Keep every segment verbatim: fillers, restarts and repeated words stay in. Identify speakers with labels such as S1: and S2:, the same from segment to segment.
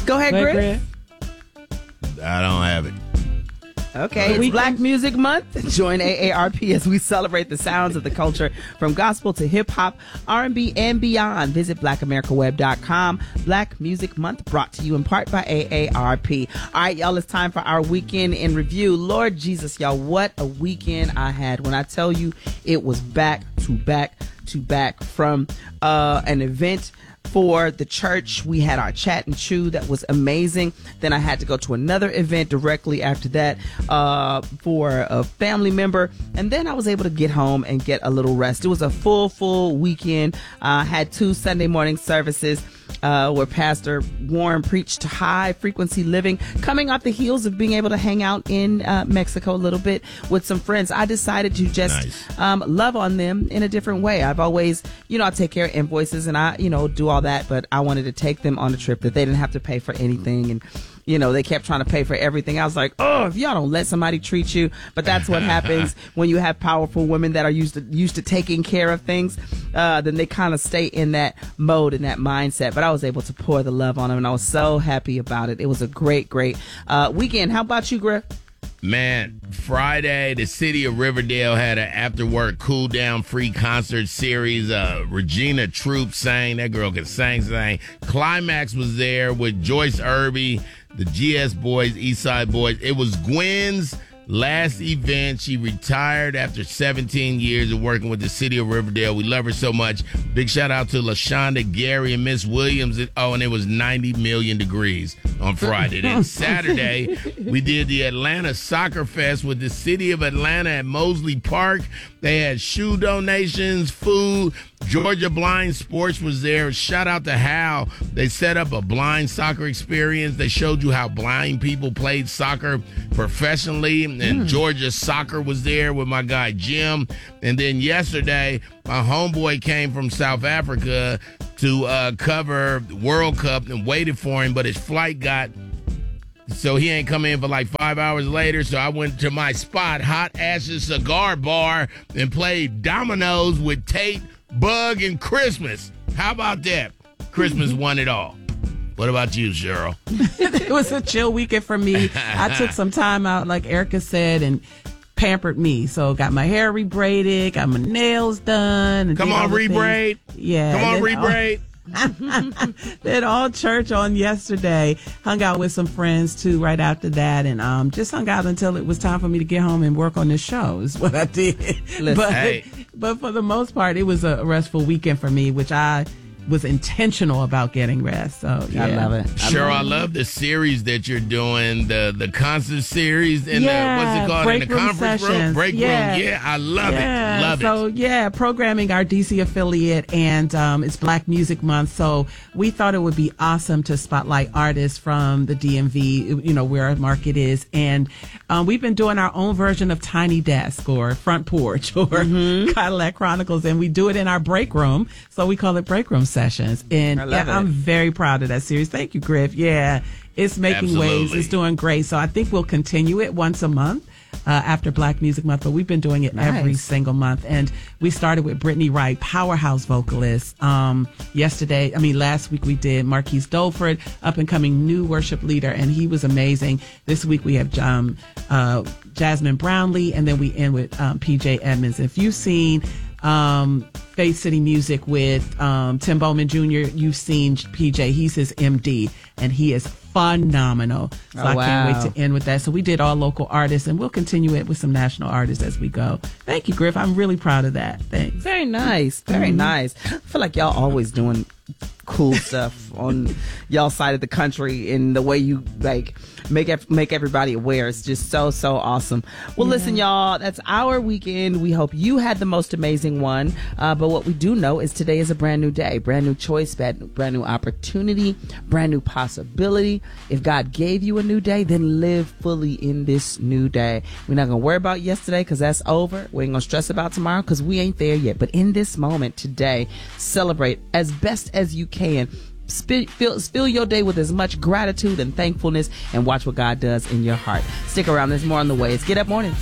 S1: Go ahead,
S2: Go ahead,
S1: Griff.
S3: I don't have it.
S1: Okay, it's Black Music Month. Join A A R P as we celebrate the sounds of the culture from gospel to hip-hop, R and B, and beyond. Visit black america web dot com. Black Music Month brought to you in part by A A R P. All right, y'all, it's time for our weekend in review. Lord Jesus, y'all, what a weekend I had. When I tell you it was back to back to back from uh, an event for the church. We had our chat and chew that was amazing. Then I had to go to another event directly after that uh, for a family member. And then I was able to get home and get a little rest. It was a full, full weekend. I uh, had two Sunday morning services uh, where Pastor Warren preached high frequency living, coming off the heels of being able to hang out in uh, Mexico a little bit with some friends. I decided to just
S3: Nice.
S1: um, love on them in a different way. I've always, you know, I take care of invoices and I, you know, do all that, but I wanted to take them on a trip that they didn't have to pay for anything. And, you know, they kept trying to pay for everything. I was like, oh, if y'all don't let somebody treat you. But that's what happens when you have powerful women that are used to used to taking care of things. Uh, then they kind of stay in that mode and that mindset. But I was able to pour the love on them, and I was so happy about it. It was a great, great uh, weekend. How about you, Griff?
S3: Man, Friday, the city of Riverdale had an after-work cool-down free concert series. Uh, Regina Troop sang. That girl could sing, sing. Climax was there with Joyce Irby, the G S Boys, Eastside Boys. It was Gwen's last event. She retired after seventeen years of working with the city of Riverdale. We love her so much. Big shout out to LaShonda, Gary, and Miss Williams. Oh, and it was ninety million degrees on Friday. Then Saturday, we did the Atlanta Soccer Fest with the city of Atlanta at Mosley Park. They had shoe donations, food. Georgia Blind Sports was there. Shout out to Hal. They set up a blind soccer experience. They showed you how blind people played soccer professionally. And mm. Georgia Soccer was there with my guy Jim. And then yesterday, my homeboy came from South Africa to uh, cover World Cup and waited for him, but his flight got... So he ain't come in for like five hours later. So I went to my spot, Hot Ashes Cigar Bar, and played dominoes with Tate, Bug, and Christmas. How about that? Christmas won it all. What about you, Cheryl?
S2: It was a chill weekend for me. I took some time out, like Erica said, and pampered me. So got my hair rebraided, got my nails done. And
S3: Come on, rebraid.
S2: Yeah.
S3: Come on, rebraid.
S2: Did all church on yesterday. Hung out with some friends too right after that, and um just hung out until it was time for me to get home and work on this show is what I did. But
S3: hey.
S2: but for the most part, it was a restful weekend for me, which I was intentional about getting rest. So yeah.
S1: I love it.
S3: Cheryl, I love the series that you're doing, the the concert series in
S2: Yeah,
S3: the what's it called
S2: break
S3: in the
S2: room
S3: conference room,
S2: sessions.
S3: break
S2: Yeah.
S3: room. Yeah, I love
S2: Yeah,
S3: it, love
S2: so,
S3: it.
S2: yeah, programming our D C affiliate, and um, it's Black Music Month. So we thought it would be awesome to spotlight artists from the D M V, you know, where our market is. And um, we've been doing our own version of Tiny Desk or Front Porch or mm-hmm. Cadillac Chronicles, and we do it in our break room. So we call it break room sessions. And
S1: I love
S2: yeah,
S1: it.
S2: I'm very proud of that series. Thank you, Griff. Yeah, it's making
S3: Absolutely.
S2: waves. It's doing great. So I think we'll continue it once a month. Uh, after Black Music Month, but we've been doing it
S1: Nice.
S2: every single month. And we started with Brittany Wright, powerhouse vocalist. Um, yesterday, I mean, last week we did Marquise Dolford, up and coming new worship leader, and he was amazing. This week we have um, uh, Jasmine Brownlee, and then we end with um, P J Edmonds. If you've seen um, Faith City Music with um, Tim Bowman Junior, you've seen P J. He's his M D, and he is phenomenal. So
S1: Oh,
S2: I
S1: wow.
S2: can't wait to end with that. So we did all local artists, and we'll continue it with some national artists as we go. Thank you, Griff. I'm really proud of that. Thanks.
S1: Very nice. Very
S2: Mm-hmm.
S1: nice. I feel like y'all always doing cool stuff on y'all side of the country, in the way you like make ev- make everybody aware. It's just so so awesome. Well,
S2: Yeah.
S1: listen, y'all, that's our weekend. We hope you had the most amazing one. Uh, but what we do know is today is a brand new day, brand new choice, brand, brand new opportunity, brand new possibility. If God gave you a new day, then live fully in this new day. We're not gonna worry about yesterday because that's over. We ain't gonna stress about tomorrow because we ain't there yet. But in this moment today, celebrate as best as you can. Sp- fill, fill your day with as much gratitude and thankfulness, and watch what God does in your heart. Stick around. There's more on the way. It's Get Up Mornings.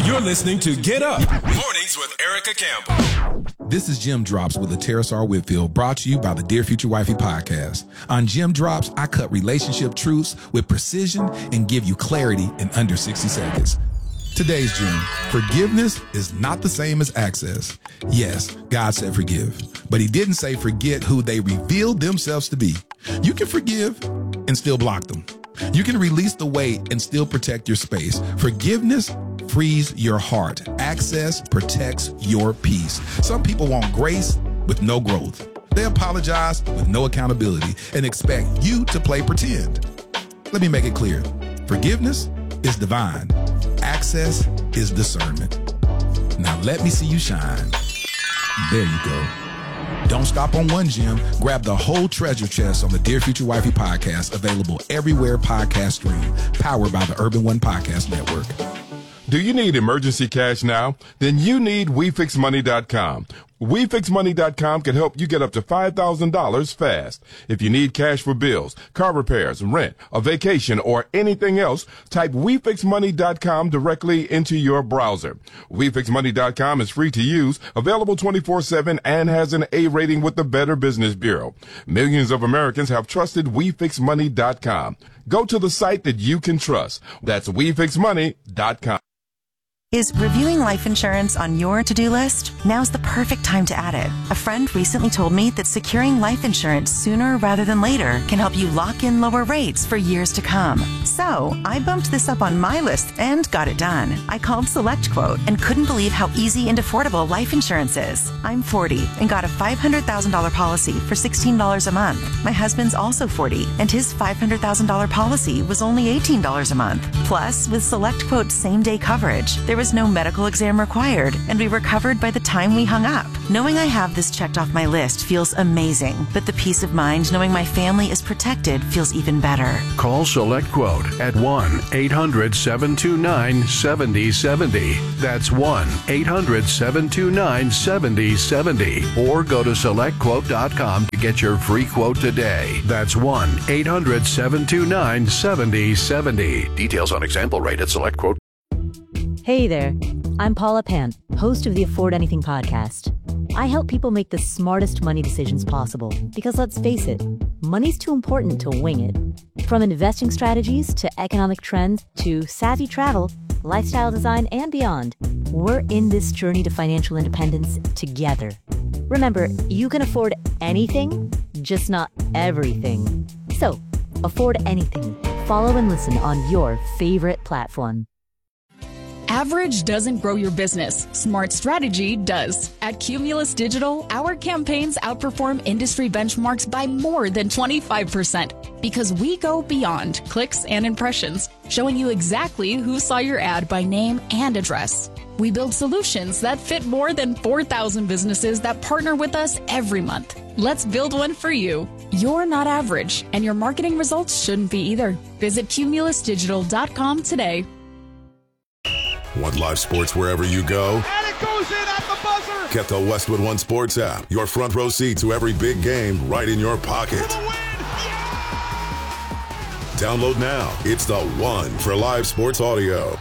S4: You're listening to Get Up Mornings with Erica Campbell.
S5: This is Jim Drops with Terrace R. Whitfield, brought to you by the Dear Future Wifey podcast. On Jim Drops, I cut relationship truths with precision and give you clarity in under sixty seconds. Today's Jim: forgiveness is not the same as access. Yes, God said forgive, but he didn't say forget who they revealed themselves to be. You can forgive and still block them. You can release the weight and still protect your space. Forgiveness frees your heart. Access protects your peace. Some people want grace with no growth. They apologize with no accountability and expect you to play pretend. Let me make it clear. Forgiveness is divine. Access is discernment. Now let me see you shine. There you go. Don't stop on one gem. Grab the whole treasure chest on the Dear Future Wifey podcast, available everywhere podcasts stream, powered by the Urban One Podcast Network.
S6: Do you need emergency cash now? Then you need We Fix Money dot com. We Fix Money dot com can help you get up to five thousand dollars fast. If you need cash for bills, car repairs, rent, a vacation, or anything else, type We Fix Money dot com directly into your browser. We Fix Money dot com is free to use, available twenty-four seven, and has an A rating with the Better Business Bureau. Millions of Americans have trusted We Fix Money dot com. Go to the site that you can trust. That's We Fix Money dot com.
S7: Is reviewing life insurance on your to-do list? Now's the perfect time to add it. A friend recently told me that securing life insurance sooner rather than later can help you lock in lower rates for years to come. So I bumped this up on my list and got it done. I called SelectQuote and couldn't believe how easy and affordable life insurance is. I'm forty and got a five hundred thousand dollars policy for sixteen dollars a month. My husband's also forty and his five hundred thousand dollars policy was only eighteen dollars a month. Plus, with SelectQuote's same-day coverage, there was no medical exam required, and we were covered by the time we hung up. Knowing I have this checked off my list feels amazing, but the peace of mind knowing my family is protected feels even better.
S8: Call SelectQuote at one eight hundred seven two nine seven zero seven zero. That's one eight hundred seven two nine seven zero seven zero. Or go to select quote dot com to get your free quote today. That's one eight hundred seven two nine seven zero seven zero. Details on example rate at SelectQuote.
S9: Hey there, I'm Paula Pant, host of the Afford Anything podcast. I help people make the smartest money decisions possible because, let's face it, money's too important to wing it. From investing strategies to economic trends to savvy travel, lifestyle design, and beyond, we're in this journey to financial independence together. Remember, you can afford anything, just not everything. So, afford anything. Follow and listen on your favorite platform.
S10: Average doesn't grow your business. Smart strategy does. At Cumulus Digital, our campaigns outperform industry benchmarks by more than twenty-five percent because we go beyond clicks and impressions, showing you exactly who saw your ad by name and address. We build solutions that fit more than four thousand businesses that partner with us every month. Let's build one for you. You're not average, and your marketing results shouldn't be either. Visit cumulus digital dot com today.
S11: Want live sports wherever you go?
S12: And it goes in at the buzzer!
S11: Get the Westwood One Sports app. Your front row seat to every big game right in your pocket. Download now. It's the one for live sports audio.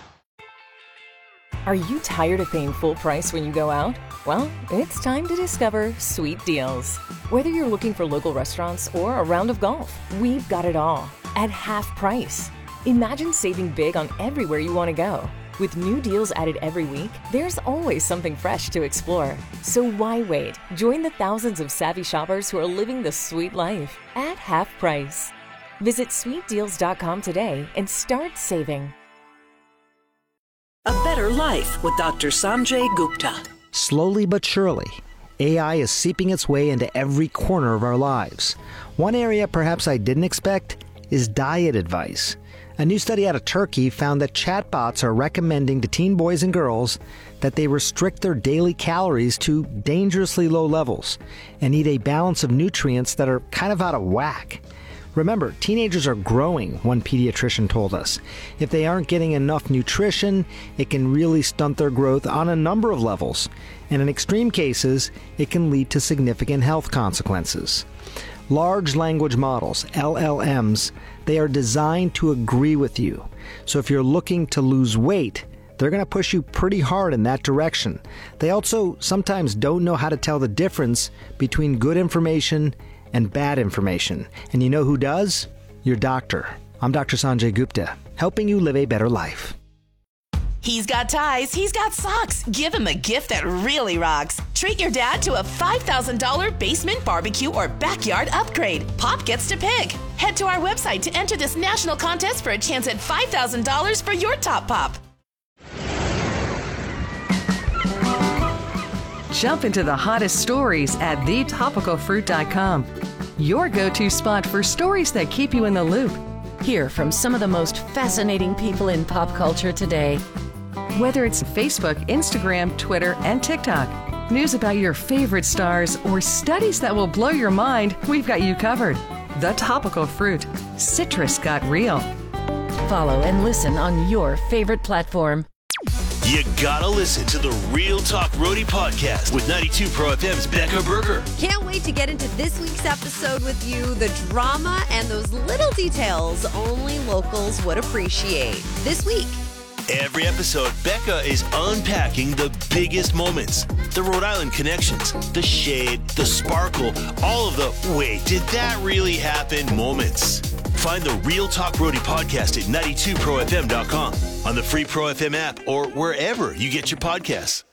S13: Are you tired of paying full price when you go out? Well, it's time to discover Sweet Deals. Whether you're looking for local restaurants or a round of golf, we've got it all at half price. Imagine saving big on everywhere you want to go. With new deals added every week, there's always something fresh to explore. So why wait? Join the thousands of savvy shoppers who are living the sweet life at half price. Visit sweet deals dot com today and start saving.
S14: A Better Life with Doctor Sanjay Gupta.
S15: Slowly but surely, A I is seeping its way into every corner of our lives. One area perhaps I didn't expect is diet advice. A new study out of Turkey found that chatbots are recommending to teen boys and girls that they restrict their daily calories to dangerously low levels and eat a balance of nutrients that are kind of out of whack. Remember, teenagers are growing, one pediatrician told us. If they aren't getting enough nutrition, it can really stunt their growth on a number of levels. And in extreme cases, it can lead to significant health consequences. Large language models, L L Ms, they are designed to agree with you. So if you're looking to lose weight, they're going to push you pretty hard in that direction. They also sometimes don't know how to tell the difference between good information and bad information. And you know who does? Your doctor. I'm Doctor Sanjay Gupta, helping you live a better life.
S16: He's got ties, he's got socks. Give him a gift that really rocks. Treat your dad to a five thousand dollars basement, barbecue, or backyard upgrade. Pop gets to pick. Head to our website to enter this national contest for a chance at five thousand dollars for your top pop.
S17: Jump into the hottest stories at the topical fruit dot com. Your go-to spot for stories that keep you in the loop.
S13: Hear from some of the most fascinating people in pop culture today.
S17: Whether it's Facebook, Instagram, Twitter, and TikTok, news about your favorite stars, or studies that will blow your mind, we've got you covered. The Topical Fruit. Citrus got real.
S13: Follow and listen on your favorite platform.
S18: You gotta listen to the Real Talk Roadie podcast with ninety-two Pro F M's Becca Berger.
S19: Can't wait to get into this week's episode with you. The drama and those little details only locals would appreciate. This week.
S18: Every episode, Becca is unpacking the biggest moments, the Rhode Island connections, the shade, the sparkle, all of the wait, did that really happen moments. Find the Real Talk Roadie podcast at ninety-two pro f m dot com, on the free Pro F M app, or wherever you get your podcasts.